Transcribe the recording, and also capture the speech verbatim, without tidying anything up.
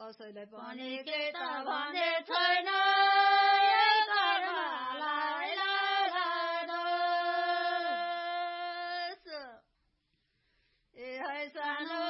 高水来帮你给大帮的吹呢，一个人来来来都是，一海山路。